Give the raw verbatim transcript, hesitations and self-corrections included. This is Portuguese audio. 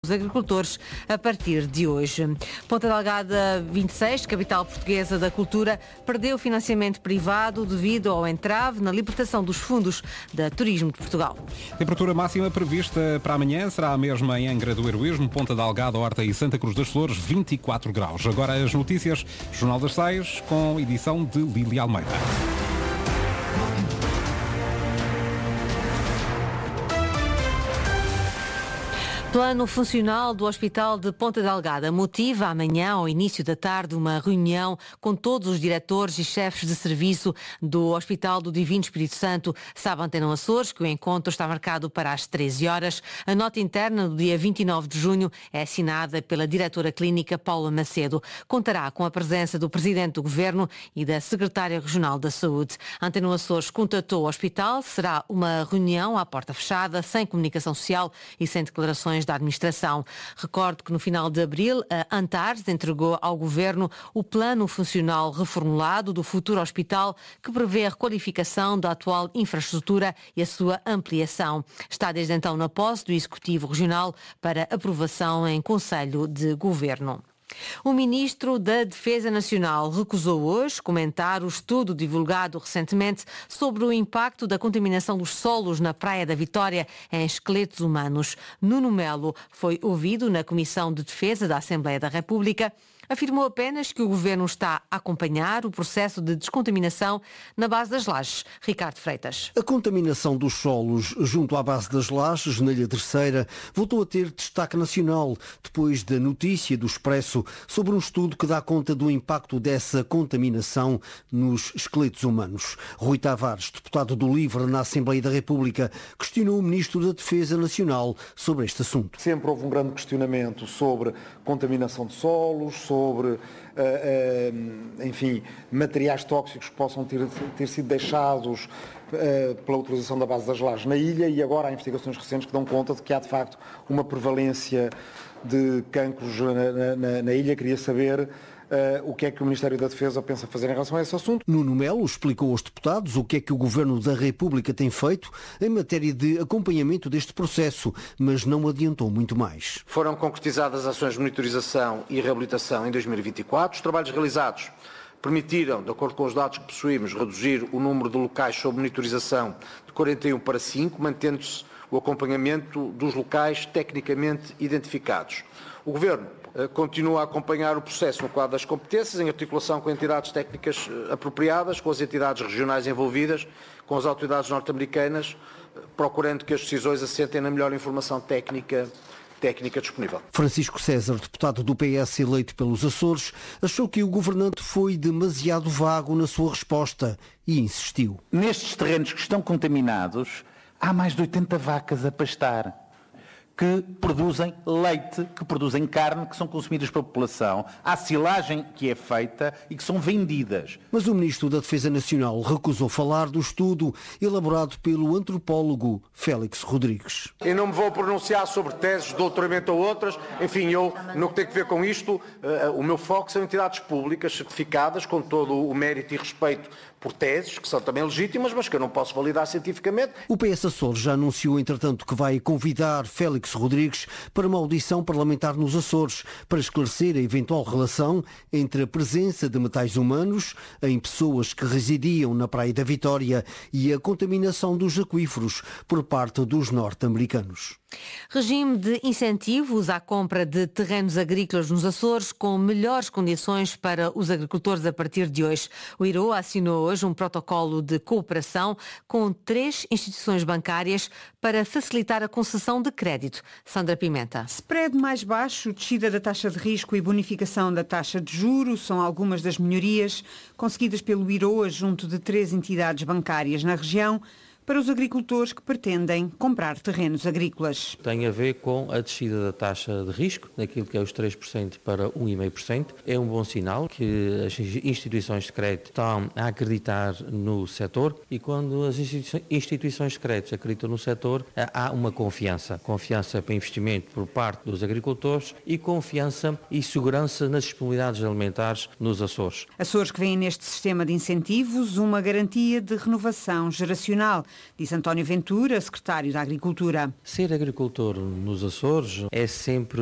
Os agricultores a partir de hoje. Ponta Delgada vinte e seis, capital portuguesa da cultura, perdeu financiamento privado devido ao entrave na libertação dos fundos da Turismo de Portugal. Temperatura máxima prevista para amanhã será a mesma em Angra do Heroísmo, Ponta Delgada, Horta e Santa Cruz das Flores, vinte e quatro graus. Agora as notícias, Jornal das Seis, com edição de Lília Almeida. Plano funcional do Hospital de Ponta Delgada motiva amanhã, ao início da tarde, uma reunião com todos os diretores e chefes de serviço do Hospital do Divino Espírito Santo. Sabe a Antena Açores que o encontro está marcado para as treze horas. A nota interna do dia vinte e nove de junho é assinada pela diretora clínica Paula Macedo. Contará com a presença do Presidente do Governo e da Secretária Regional da Saúde. A Antena Açores contatou o hospital. Será uma reunião à porta fechada, sem comunicação social e sem declarações da administração. Recordo que no final de abril a Antares entregou ao Governo o plano funcional reformulado do futuro hospital, que prevê a requalificação da atual infraestrutura e a sua ampliação. Está desde então na posse do Executivo Regional para aprovação em Conselho de Governo. O Ministro da Defesa Nacional recusou hoje comentar o estudo divulgado recentemente sobre o impacto da contaminação dos solos na Praia da Vitória em esqueletos humanos. Nuno Melo foi ouvido na Comissão de Defesa da Assembleia da República. Afirmou apenas que o Governo está a acompanhar o processo de descontaminação na base das lajes. Ricardo Freitas. A contaminação dos solos junto à base das lajes, na Ilha Terceira, voltou a ter destaque nacional depois da notícia do Expresso sobre um estudo que dá conta do impacto dessa contaminação nos esqueletos humanos. Rui Tavares, deputado do LIVRE na Assembleia da República, questionou o Ministro da Defesa Nacional sobre este assunto. Sempre houve um grande questionamento sobre contaminação de solos, sobre sobre, uh, uh, enfim, materiais tóxicos que possam ter, ter sido deixados uh, pela utilização da base das lajes na ilha, e agora há investigações recentes que dão conta de que há, de facto, uma prevalência de cancros na, na, na ilha. Queria saber Uh, o que é que o Ministério da Defesa pensa fazer em relação a esse assunto. Nuno Melo explicou aos deputados o que é que o Governo da República tem feito em matéria de acompanhamento deste processo, mas não adiantou muito mais. Foram concretizadas ações de monitorização e reabilitação em dois mil e vinte e quatro. Os trabalhos realizados permitiram, de acordo com os dados que possuímos, reduzir o número de locais sob monitorização de quarenta e um para cinco, mantendo-se o acompanhamento dos locais tecnicamente identificados. O Governo continua a acompanhar o processo no quadro das competências, em articulação com entidades técnicas apropriadas, com as entidades regionais envolvidas, com as autoridades norte-americanas, procurando que as decisões assentem na melhor informação técnica técnica disponível. Francisco César, deputado do P S eleito pelos Açores, achou que o governante foi demasiado vago na sua resposta e insistiu. Nestes terrenos que estão contaminados, há mais de oitenta vacas a pastar, que produzem leite, que produzem carne, que são consumidas pela população. Há silagem que é feita e que são vendidas. Mas o Ministro da Defesa Nacional recusou falar do estudo elaborado pelo antropólogo Félix Rodrigues. Eu não me vou pronunciar sobre teses de doutoramento ou outras. Enfim, eu, no que tem a ver com isto, uh, o meu foco são entidades públicas certificadas, com todo o mérito e respeito por teses, que são também legítimas, mas que eu não posso validar cientificamente. O P S Açores já anunciou, entretanto, que vai convidar Félix Rodrigues para uma audição parlamentar nos Açores, para esclarecer a eventual relação entre a presença de metais humanos em pessoas que residiam na Praia da Vitória e a contaminação dos aquíferos por parte dos norte-americanos. Regime de incentivos à compra de terrenos agrícolas nos Açores com melhores condições para os agricultores a partir de hoje. O I R O assinou hoje um protocolo de cooperação com três instituições bancárias para facilitar a concessão de crédito. Sandra Pimenta. Spread mais baixo, descida da taxa de risco e bonificação da taxa de juros são algumas das melhorias conseguidas pelo I R O junto de três entidades bancárias na região, para os agricultores que pretendem comprar terrenos agrícolas. Tem a ver com a descida da taxa de risco, daquilo que é os três por cento para um vírgula cinco por cento. É um bom sinal que as instituições de crédito estão a acreditar no setor, e quando as instituições de crédito acreditam no setor, há uma confiança. Confiança para investimento por parte dos agricultores e confiança e segurança nas disponibilidades alimentares nos Açores. Açores que vêm neste sistema de incentivos uma garantia de renovação geracional. disse António Ventura, secretário da Agricultura. Ser agricultor nos Açores é sempre